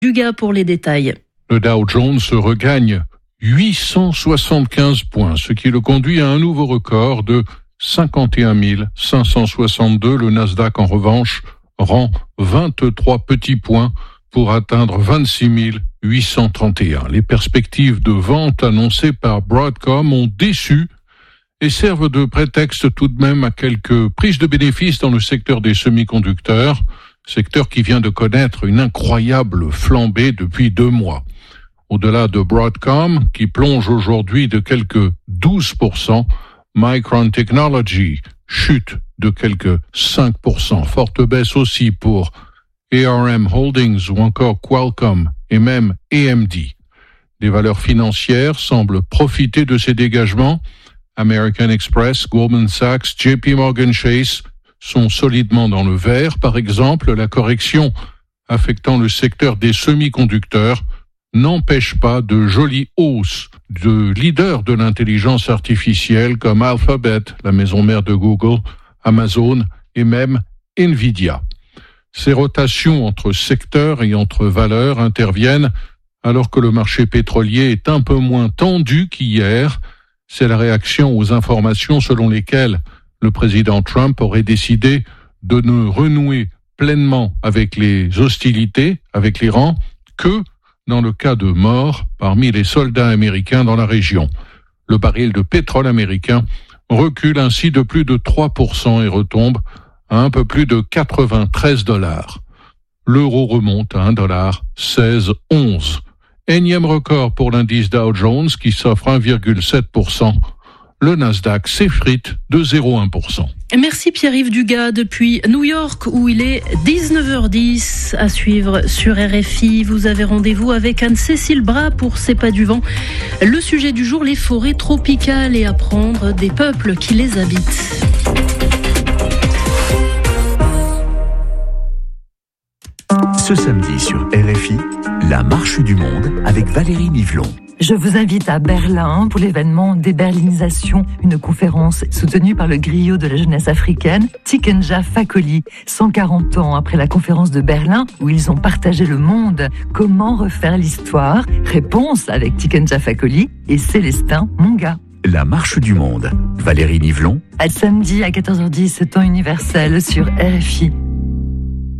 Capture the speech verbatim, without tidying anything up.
Dugas pour les détails. Le Dow Jones regagne huit cent soixante-quinze points, ce qui le conduit à un nouveau record de cinquante et un mille cinq cent soixante-deux. Le Nasdaq, en revanche, rend vingt-trois petits points pour atteindre vingt-six mille huit cent trente et un. Les perspectives de vente annoncées par Broadcom ont déçu et servent de prétexte tout de même à quelques prises de bénéfices dans le secteur des semi-conducteurs, secteur qui vient de connaître une incroyable flambée depuis deux mois. Au-delà de Broadcom, qui plonge aujourd'hui de quelques douze pour cent, Micron Technology chute de quelques cinq pour cent. Forte baisse aussi pour A R M Holdings ou encore Qualcomm et même A M D. Les valeurs financières semblent profiter de ces dégagements. American Express, Goldman Sachs, J P Morgan Chase sont solidement dans le vert. Par exemple, la correction affectant le secteur des semi-conducteurs n'empêche pas de jolies hausses de leaders de l'intelligence artificielle comme Alphabet, la maison mère de Google, Amazon et même Nvidia. Ces rotations entre secteurs et entre valeurs interviennent alors que le marché pétrolier est un peu moins tendu qu'hier. C'est la réaction aux informations selon lesquelles le président Trump aurait décidé de ne renouer pleinement avec les hostilités, avec l'Iran, que dans le cas de mort parmi les soldats américains dans la région. Le baril de pétrole américain recule ainsi de plus de trois pour cent et retombe à un peu plus de quatre-vingt-treize dollars. L'euro remonte à un dollar seize onze. Énième record pour l'indice Dow Jones qui s'offre un virgule sept pour cent. Le Nasdaq s'effrite de zéro virgule un pour cent. Merci Pierre-Yves Dugas depuis New York où il est dix-neuf heures dix à suivre sur R F I. Vous avez rendez-vous avec Anne-Cécile Bras pour C'est pas du vent. Le sujet du jour, les forêts tropicales et apprendre des peuples qui les habitent. Ce samedi sur R F I, la marche du monde avec Valérie Nivelon. Je vous invite à Berlin pour l'événement Déberlinisation, une conférence soutenue par le griot de la jeunesse africaine, Tikenja Fakoly. cent quarante ans après la conférence de Berlin, où ils ont partagé le monde. Comment refaire l'histoire? Réponse avec Tikenja Fakoly et Célestin Monga. La marche du monde. Valérie Nivelon. À samedi à quatorze heures dix, temps universel sur R F I.